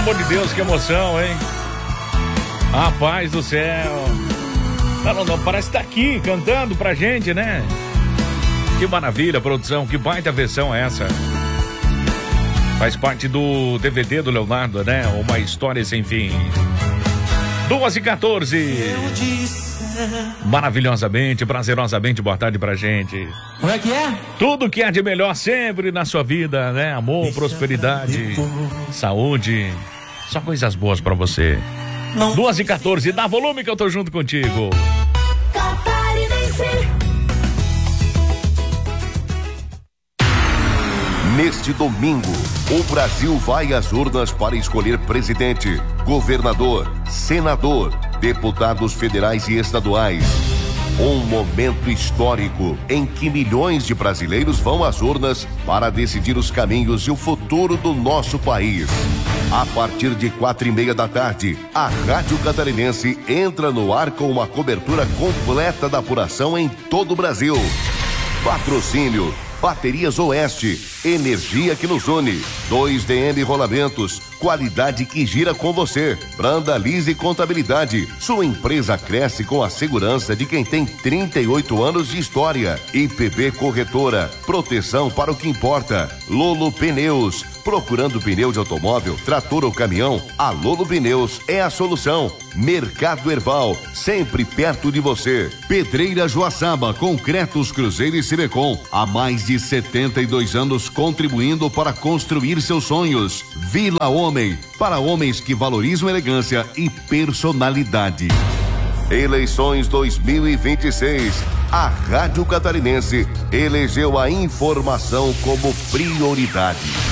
amor de Deus, que emoção, hein? Rapaz do céu. Não, parece que tá aqui cantando pra gente, né? Que maravilha, produção, que baita versão é essa? Faz parte do DVD do Leonardo, né? Uma história sem fim. 2h14. Maravilhosamente, prazerosamente, boa tarde pra gente. Como é que é? Tudo que há de melhor sempre na sua vida, né? Amor, prosperidade, saúde, só coisas boas pra você. 2h14, dá volume que eu tô junto contigo. Neste domingo, o Brasil vai às urnas para escolher presidente, governador, senador, deputados federais e estaduais. Um momento histórico em que milhões de brasileiros vão às urnas para decidir os caminhos e o futuro do nosso país. A partir de 4h30 da tarde, a Rádio Catarinense entra no ar com uma cobertura completa da apuração em todo o Brasil. Patrocínio Baterias Oeste, energia que nos une. 2DM Rolamentos, qualidade que gira com você. Branda Lise Contabilidade, sua empresa cresce com a segurança de quem tem 38 anos de história. IPB Corretora, proteção para o que importa. Lolo Pneus, procurando pneu de automóvel, trator ou caminhão, a Lolo Pneus é a solução. Mercado Erval, sempre perto de você. Pedreira Joaçaba, Concretos Cruzeiro e Cimecom, há mais de 72 anos contribuindo para construir seus sonhos. Vila Homem, para homens que valorizam elegância e personalidade. Eleições 2026. A Rádio Catarinense elegeu a informação como prioridade.